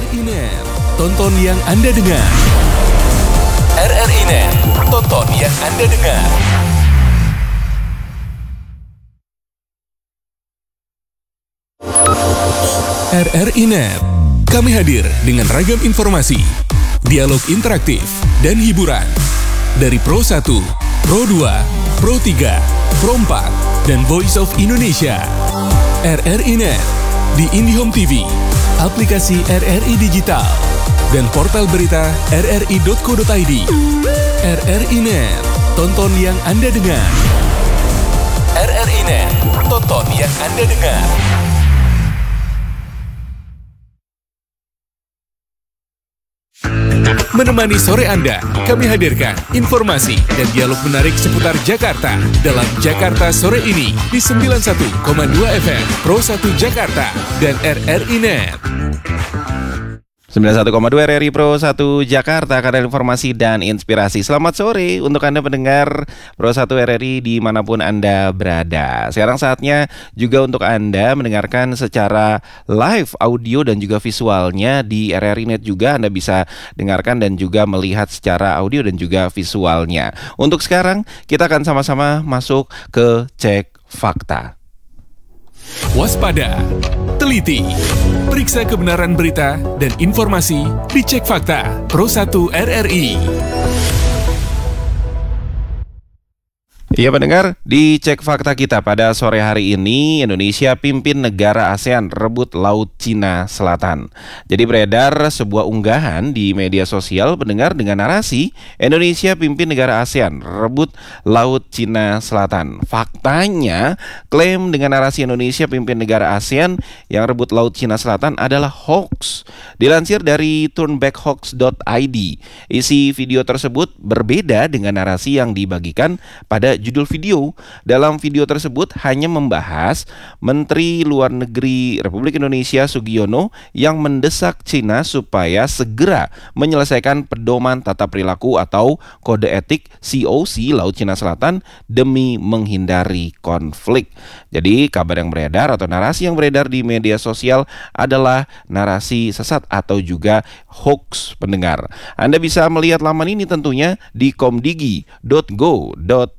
RRI Net, tonton yang Anda dengar. RRI Net, tonton yang Anda dengar. RRI Net, kami hadir dengan ragam informasi, dialog interaktif, dan hiburan. Dari Pro 1, Pro 2, Pro 3, Pro 4, dan Voice of Indonesia. RRI Net, di IndiHome TV, aplikasi RRI Digital, dan portal berita rri.co.id. RRI Net, tonton yang Anda dengar. RRI Net, tonton yang Anda dengar. Menemani sore Anda, kami hadirkan informasi dan dialog menarik seputar Jakarta dalam Jakarta Sore ini di 91,2 FM Pro 1 Jakarta dan RRI Net. 91,2 RRI Pro 1 Jakarta, kadar informasi dan inspirasi. Selamat sore untuk Anda pendengar Pro 1 RRI dimanapun Anda berada. Sekarang saatnya juga untuk Anda mendengarkan secara live audio dan juga visualnya di RRI Net juga. Anda bisa dengarkan dan juga melihat secara audio dan juga visualnya. Untuk sekarang kita akan sama-sama masuk ke Cek Fakta. Waspada, teliti, periksa kebenaran berita dan informasi di Cek Fakta Pro 1 RRI. Iya pendengar, di Cek Fakta kita pada sore hari ini, Indonesia pimpin negara ASEAN rebut Laut Cina Selatan. Jadi beredar sebuah unggahan di media sosial pendengar dengan narasi Indonesia pimpin negara ASEAN rebut Laut Cina Selatan. Faktanya, klaim dengan narasi Indonesia pimpin negara ASEAN yang rebut Laut Cina Selatan adalah hoax. Dilansir dari turnbackhoax.id, isi video tersebut berbeda dengan narasi yang dibagikan pada judul video. Dalam video tersebut hanya membahas Menteri Luar Negeri Republik Indonesia Sugiono yang mendesak Cina supaya segera menyelesaikan pedoman tata perilaku atau kode etik COC Laut Cina Selatan demi menghindari konflik. Jadi kabar yang beredar atau narasi yang beredar di media sosial adalah narasi sesat atau juga hoax pendengar. Anda bisa melihat laman ini tentunya di komdigi.go.id.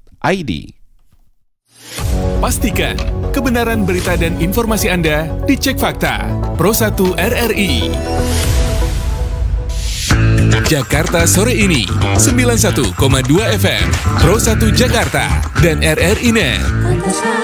Pastikan kebenaran berita dan informasi Anda di Cek Fakta Pro 1 RRI. Jakarta Sore ini 91,2 FM Pro 1 Jakarta dan RRI Net.